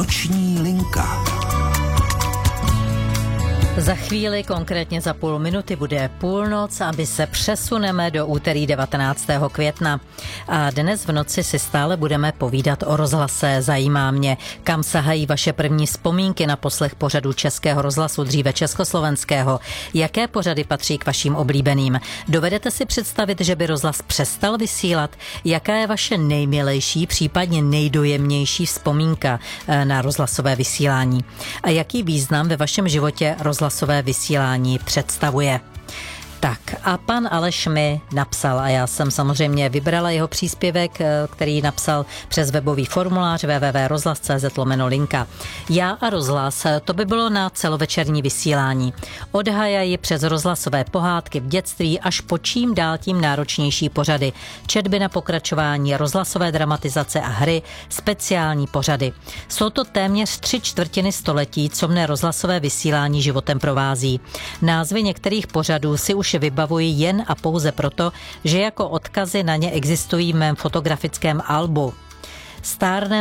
Noční linka. Za chvíli, konkrétně za půl minuty, bude půlnoc a my se přesuneme do úterý 19. května. A dnes v noci si stále budeme povídat o rozhlase. Zajímá mě, kam sahají vaše první vzpomínky na poslech pořadu Českého rozhlasu, dříve československého. Jaké pořady patří k vašim oblíbeným? Dovedete si představit, že by rozhlas přestal vysílat? Jaká je vaše nejmilejší, případně nejdojemnější vzpomínka na rozhlasové vysílání? A jaký význam ve vašem životě rozhlasové vysílání představuje? Tak a pan Aleš mi napsal a já jsem samozřejmě vybrala jeho příspěvek, který napsal přes webový formulář www.rozhlas.cz/linka. Já a rozhlas, to by bylo na celovečerní vysílání. Od Hajaji přes rozhlasové pohádky v dětství až po čím dál tím náročnější pořady. Četby na pokračování, rozhlasové dramatizace a hry, speciální pořady. Jsou to téměř 3/4 století, co mne rozhlasové vysílání životem provází. Názvy některých pořadů si už vybavuji jen a pouze proto, že jako odkazy na ně existují v mém fotografickém albu. Stárne